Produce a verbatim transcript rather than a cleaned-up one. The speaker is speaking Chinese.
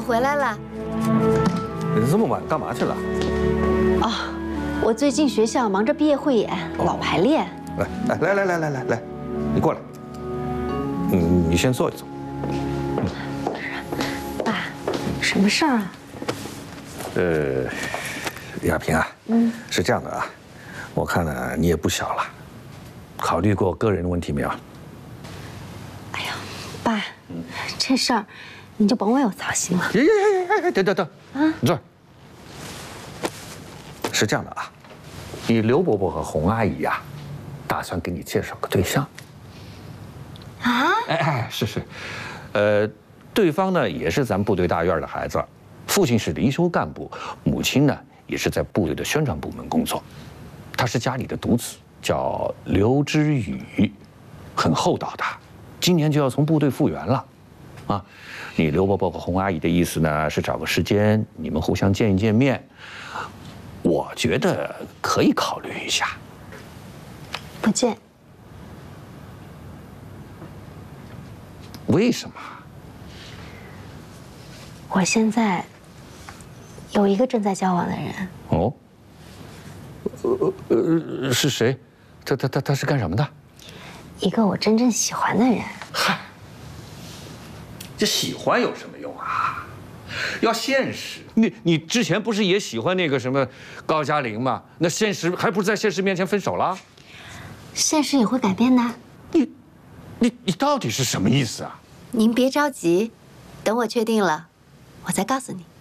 回来了。 你这么晚干嘛去了？ 哦，我最近学校忙着毕业汇演，老排练。 来来来来来来来，你过来。嗯，你先坐一坐。 爸，什么事儿啊？ 呃，亚萍啊，嗯，是这样的啊，我看呢你也不小了，考虑过个人的问题没有？ 哎呀，爸，这事儿你就甭为我操心了。 哎哎哎哎哎，等等等，啊，你坐。是这样的啊，你刘伯伯和洪阿姨呀，打算给你介绍个对象。 啊？ 哎哎，是是，呃，对方呢也是咱部队大院的孩子。父亲是离休干部，母亲呢也是在部队的宣传部门工作，他是家里的独子，叫刘知宇，很厚道的，今年就要从部队复员了，啊，你刘伯伯和洪阿姨的意思呢是找个时间你们互相见一见面，我觉得可以考虑一下。 不见。 为什么？ 我现在。有一个正在交往的人哦，呃呃是谁？他他他他是干什么的？ 一个我真正喜欢的人。 嗨，这喜欢有什么用啊？要现实。你你之前不是也喜欢那个什么高加玲吗？那现实还不是在现实面前分手了？ 现实也会改变的。 你你你到底是什么意思啊？ 您别着急，等我确定了，我再告诉你。